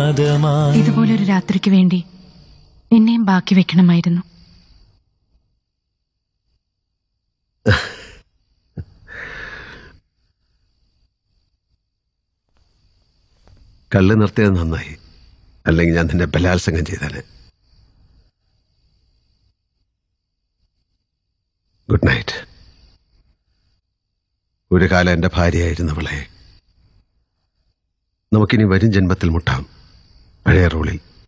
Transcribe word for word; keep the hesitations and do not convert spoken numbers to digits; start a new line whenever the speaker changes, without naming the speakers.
ഇതുപോലൊരു രാത്രിക്ക് വേണ്ടി എന്നെയും ബാക്കി വെക്കണമായിരുന്നു.
കള്ള് നിർത്തിയത് നന്നായി, അല്ലെങ്കിൽ ഞാൻ നിന്നെ ബലാത്സംഗം ചെയ്തേനെ. Good night. ഒരു കാലം എൻ്റെ ഭാര്യയായിരുന്നവളെ, നമുക്കിനി വരും ജന്മത്തിൽ മുട്ടാം പഴയ റോളിൽ.